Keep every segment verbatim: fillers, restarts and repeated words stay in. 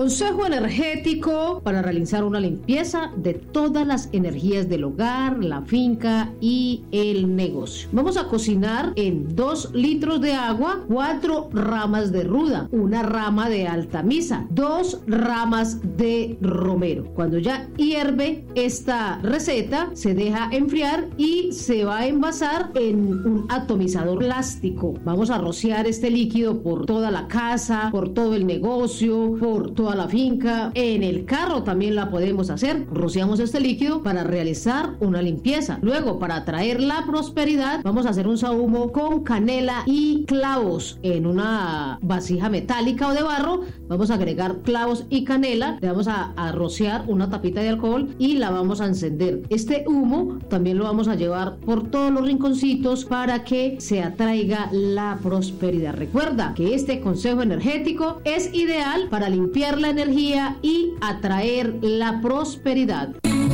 Consejo energético para realizar una limpieza de todas las energías del hogar, la finca y el negocio. Vamos a cocinar en dos litros de agua, cuatro ramas de ruda, una rama de altamisa, dos ramas de romero. Cuando ya hierve esta receta, se deja enfriar y se va a envasar en un atomizador plástico. Vamos a rociar este líquido por toda la casa, por todo el negocio, por toda la finca. En el carro también la podemos hacer. Rociamos este líquido para realizar una limpieza. Luego, para atraer la prosperidad, vamos a hacer un sahumo con canela y clavos. En una vasija metálica o de barro, vamos a agregar clavos y canela. Le vamos a, a rociar una tapita de alcohol y la vamos a encender. Este humo también lo vamos a llevar por todos los rinconcitos para que se atraiga la prosperidad. Recuerda que este consejo energético es ideal para limpiar la energía y atraer la prosperidad.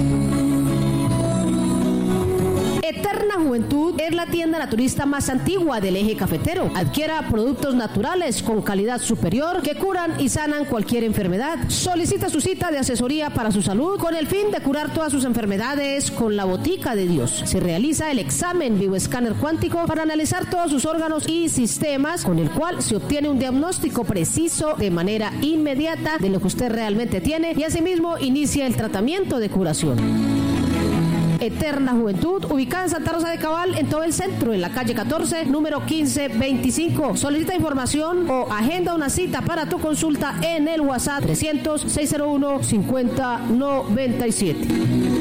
Eterna Juventud es la tienda naturista más antigua del eje cafetero. Adquiera productos naturales con calidad superior que curan y sanan cualquier enfermedad. Solicita su cita de asesoría para su salud con el fin de curar todas sus enfermedades con la botica de Dios. Se realiza el examen bioescáner cuántico para analizar todos sus órganos y sistemas, con el cual se obtiene un diagnóstico preciso de manera inmediata de lo que usted realmente tiene y asimismo inicia el tratamiento de curación. Eterna Juventud, ubicada en Santa Rosa de Cabal, en todo el centro, en la calle catorce, número quince veinticinco. Solicita información o agenda una cita para tu consulta en el WhatsApp trescientos, seiscientos uno, cincuenta noventa y siete.